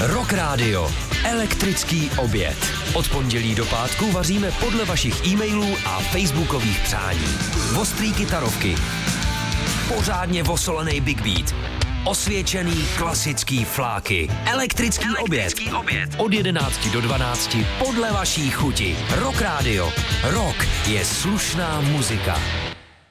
Rock Radio. Elektrický oběd. Od pondělí do pátku vaříme podle vašich e-mailů a facebookových přání. Ostrý kytarovky. Pořádně vosolený big beat. Osvědčený klasický fláky. Elektrický oběd. Od 11 do 12 podle vaší chuti. Rock Radio. Rock je slušná muzika.